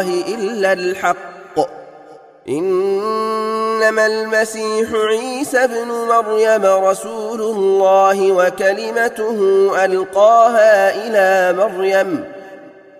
إلا الحق إنما المسيح عيسى ابن مريم رسول الله وكلمته ألقاها إلى مريم